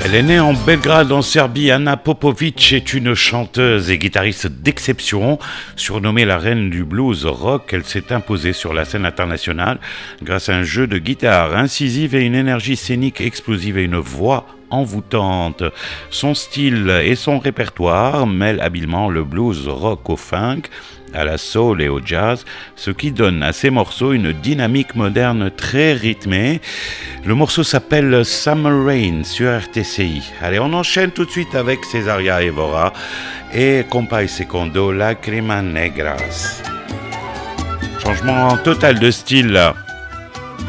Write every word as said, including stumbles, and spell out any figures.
Elle est née en Belgrade, en Serbie. Ana Popović est une chanteuse et guitariste d'exception. Surnommée la reine du blues rock, elle s'est imposée sur la scène internationale grâce à un jeu de guitare incisive et une énergie scénique explosive et une voix envoûtante. Son style et son répertoire mêlent habilement le blues rock au funk, à la soul et au jazz, ce qui donne à ces morceaux une dynamique moderne très rythmée. Le morceau s'appelle Summer Rain sur R T C I. Allez, on enchaîne tout de suite avec Cesaria Evora et Compay Secondo, Lacrima Negras. Changement total de style.